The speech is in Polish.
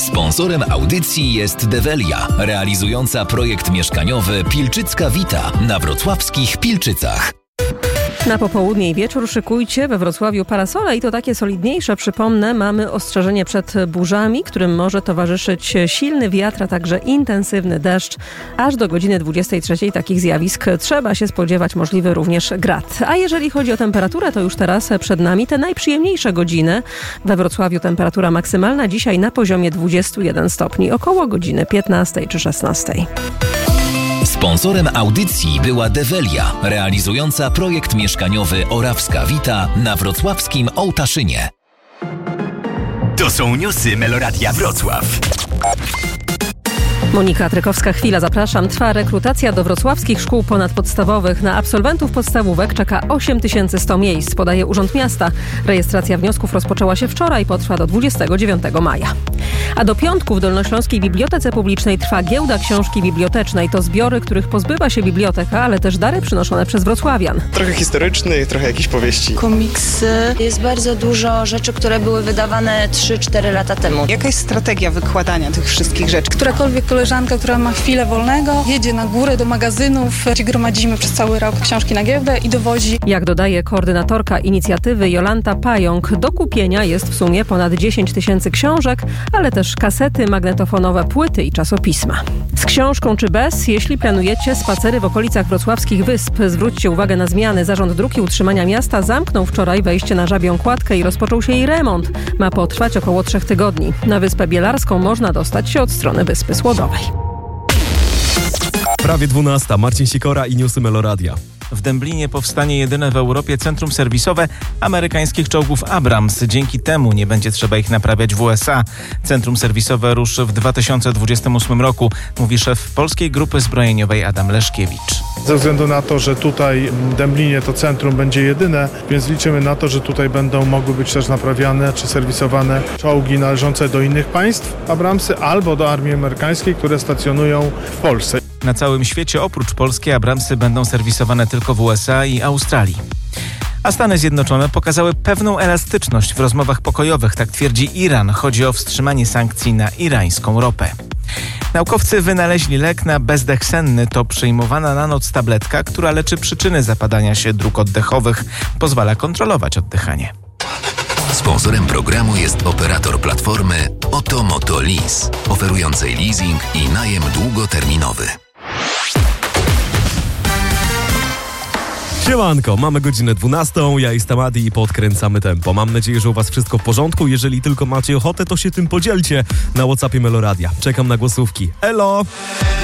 Sponsorem audycji jest Develia, realizująca projekt mieszkaniowy Pilczycka Vita na wrocławskich Pilczycach. Na popołudnie i wieczór szykujcie we Wrocławiu parasole i to takie solidniejsze. Przypomnę, mamy ostrzeżenie przed burzami, którym może towarzyszyć silny wiatr, a także intensywny deszcz. Aż do godziny 23 takich zjawisk trzeba się spodziewać, możliwy również grad. A jeżeli chodzi o temperaturę, to już teraz przed nami te najprzyjemniejsze godziny. We Wrocławiu temperatura maksymalna dzisiaj na poziomie 21 stopni, około godziny 15 czy 16. Sponsorem audycji była Develia, realizująca projekt mieszkaniowy Orawska Vita na wrocławskim Ołtaszynie. To są newsy Meloradia Wrocław. Monika Trykowska-Chwila, zapraszam. Trwa rekrutacja do wrocławskich szkół ponadpodstawowych. Na absolwentów podstawówek czeka 8100 miejsc, podaje Urząd Miasta. Rejestracja wniosków rozpoczęła się wczoraj, potrwa do 29 maja. A do piątku w Dolnośląskiej Bibliotece Publicznej trwa giełda książki bibliotecznej. To zbiory, których pozbywa się biblioteka, ale też dary przynoszone przez wrocławian. Trochę historycznych, trochę jakichś powieści. Komiksy. Jest bardzo dużo rzeczy, które były wydawane 3-4 lata temu. Jakaś strategia wykładania tych wszystkich rzeczy? Którakolwiek koleżanka, która ma chwilę wolnego, jedzie na górę do magazynów, gdzie gromadzimy przez cały rok książki na giełdę i dowozi. Jak dodaje koordynatorka inicjatywy Jolanta Pająk, do kupienia jest w sumie ponad 10 000 książek, ale też kasety, magnetofonowe, płyty i czasopisma. Z książką czy bez, jeśli planujecie spacery w okolicach wrocławskich wysp, zwróćcie uwagę na zmiany. Zarząd Dróg i Utrzymania Miasta zamknął wczoraj wejście na Żabią Kładkę i rozpoczął się jej remont. Ma potrwać około 3 tygodni. Na Wyspę Bielarską można dostać się od strony Wyspy Słodowej. Prawie 12. Marcin Sikora i newsy Meloradia. W Dęblinie powstanie jedyne w Europie centrum serwisowe amerykańskich czołgów Abrams. Dzięki temu nie będzie trzeba ich naprawiać w USA. Centrum serwisowe ruszy w 2028 roku, mówi szef Polskiej Grupy Zbrojeniowej Adam Leszkiewicz. Ze względu na to, że tutaj w Dęblinie to centrum będzie jedyne, więc liczymy na to, że tutaj będą mogły być też naprawiane czy serwisowane czołgi należące do innych państw, Abramsy, albo do armii amerykańskiej, które stacjonują w Polsce. Na całym świecie oprócz Polski Abramsy będą serwisowane tylko w USA i Australii. A Stany Zjednoczone pokazały pewną elastyczność w rozmowach pokojowych, tak twierdzi Iran. Chodzi o wstrzymanie sankcji na irańską ropę. Naukowcy wynaleźli lek na bezdech senny. To przyjmowana na noc tabletka, która leczy przyczyny zapadania się dróg oddechowych. Pozwala kontrolować oddychanie. Sponsorem programu jest operator platformy Otomoto Lease, oferującej leasing i najem długoterminowy. Siemanko, mamy godzinę 12, ja jestem Adi i podkręcamy tempo. Mam nadzieję, że u was wszystko w porządku. Jeżeli tylko macie ochotę, to się tym podzielcie na WhatsAppie Meloradia. Czekam na głosówki. Elo!